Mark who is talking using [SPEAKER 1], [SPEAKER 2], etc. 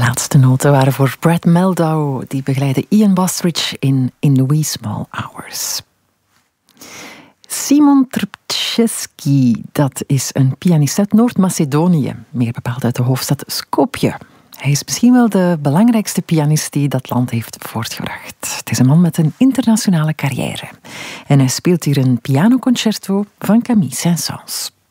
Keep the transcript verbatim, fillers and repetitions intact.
[SPEAKER 1] laatste noten waren voor Brad Mehldau. Die begeleidde Ian Bostridge in In the Wee Small Hours. Simon Trpceski, dat is een pianist uit Noord-Macedonië. Meer bepaald uit de hoofdstad Skopje. Hij is misschien wel de belangrijkste pianist die dat land heeft voortgebracht. Het is een man met een internationale carrière. En hij speelt hier een pianoconcerto van Camille Saint-Saëns.